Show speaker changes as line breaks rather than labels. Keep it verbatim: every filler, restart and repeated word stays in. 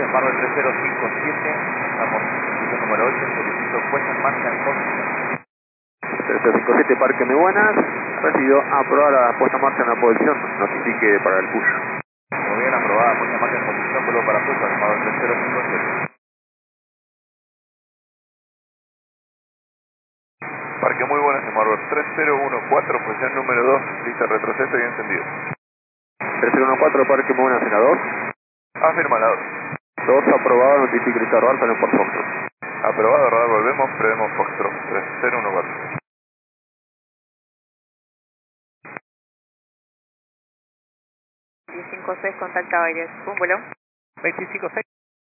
Marvel tres cero cinco siete, estamos en posición número ocho, solicito puesta en marcha en posición.
tres cero cinco siete, Parque Muy Buenas, recibido aprobar la puesta en marcha en la posición, notifique para el push.
Muy bien, aprobada, puesta en marcha en posición, vuelvo para push, Marvel tres cero cinco siete.
Parque Muy Buenas, Marvel tres cero uno cuatro, posición número dos, lista retroceso y encendido.
tres cero uno cuatro, Parque Muy Buenas, en la dos.
Afirma la dos.
dos aprobado, notifique el Radar, salen por Foxtrot.
Aprobado, radar, volvemos, prevemos Foxtrot tres cero uno cuatro.
veinticinco seis, contacta Baires. ¿Un vuelo?
veinticinco seis.